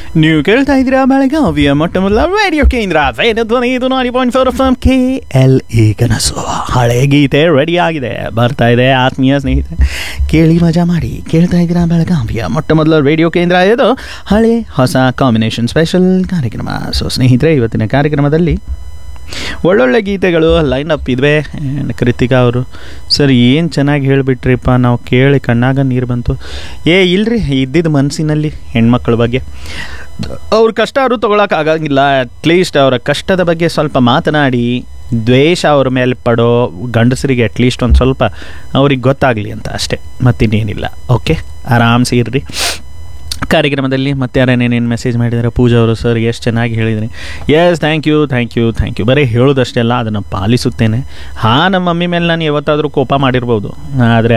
ನೀವು ಕೇಳ್ತಾ ಇದ್ದೀರಾ ಬೆಳಗಾವಿಯ ಮೊಟ್ಟ ಮೊದಲ ರೇಡಿಯೋ ಕೇಂದ್ರ ಧ್ವನಿ ಇದು 90.4 FM KLE ಕನಸು. ಹಳೆ ಗೀತೆ ರೆಡಿ ಆಗಿದೆ, ಬರ್ತಾ ಇದೆ ಆತ್ಮೀಯ ಸ್ನೇಹಿತರೆ, ಕೇಳಿ ಮಜಾ ಮಾಡಿ. ಕೇಳ್ತಾ ಇದ್ದೀರಾ ಬೆಳಗಾವಿಯ ಮೊಟ್ಟ ಮೊದಲ ರೇಡಿಯೋ ಕೇಂದ್ರ, ಇದು ಹಳೆ ಹೊಸ ಕಾಂಬಿನೇಷನ್ ಸ್ಪೆಷಲ್ ಕಾರ್ಯಕ್ರಮ. ಸೊ ಸ್ನೇಹಿತರೆ, ಇವತ್ತಿನ ಕಾರ್ಯಕ್ರಮದಲ್ಲಿ ಒಳ್ಳೊಳ್ಳೆ ಗೀತೆಗಳು ಲೈನ್ ಅಪ್ ಇದ್ವೆ. ಕೃತಿಕಾ ಅವರು, ಸರ್ ಏನು ಚೆನ್ನಾಗಿ ಹೇಳಿಬಿಟ್ರಿಪ್ಪ, ನಾವು ಕೇಳಿ ಕಣ್ಣಾಗ ನೀರು ಬಂತು. ಇಲ್ರಿ, ಇದ್ದಿದ್ದು ಮನಸ್ಸಿನಲ್ಲಿ ಹೆಣ್ಮಕ್ಳ ಬಗ್ಗೆ ಅವ್ರ ಕಷ್ಟ ಅವರು ತೊಗೊಳಕ್ಕಾಗಂಗಿಲ್ಲ. ಅಟ್ಲೀಸ್ಟ್ ಅವರ ಕಷ್ಟದ ಬಗ್ಗೆ ಸ್ವಲ್ಪ ಮಾತನಾಡಿ, ದ್ವೇಷ ಅವ್ರ ಮೇಲೆ ಪಡೋ ಗಂಡಸರಿಗೆ ಅಟ್ಲೀಸ್ಟ್ ಒಂದು ಸ್ವಲ್ಪ ಅವ್ರಿಗೆ ಗೊತ್ತಾಗಲಿ ಅಂತ ಅಷ್ಟೇ, ಮತ್ತಿನ್ನೇನಿಲ್ಲ. ಓಕೆ, ಆರಾಮ್ಸೆ ಇರ್ರಿ. ಕಾರ್ಯಕ್ರಮದಲ್ಲಿ ಮತ್ತೆ ಯಾರೇನೇನೇನು ಮೆಸೇಜ್ ಮಾಡಿದ್ದಾರೆ. ಪೂಜಾ ಅವರು, ಸರ್ ಎಷ್ಟು ಚೆನ್ನಾಗಿ ಹೇಳಿದ್ರಿ. S, thank you. ಬರೀ ಹೇಳೋದಷ್ಟೆಲ್ಲ, ಅದನ್ನು ಪಾಲಿಸುತ್ತೇನೆ. ನಮ್ಮ ಮಮ್ಮಿ ಮೇಲೆ ನಾನು ಯಾವತ್ತಾದರೂ ಕೋಪ ಮಾಡಿರ್ಬೋದು, ಆದರೆ